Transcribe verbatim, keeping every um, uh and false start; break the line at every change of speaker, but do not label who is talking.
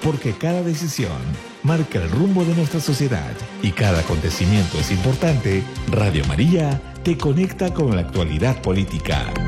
porque cada decisión marca el rumbo de nuestra sociedad y cada acontecimiento es importante. Radio María te conecta con la actualidad política.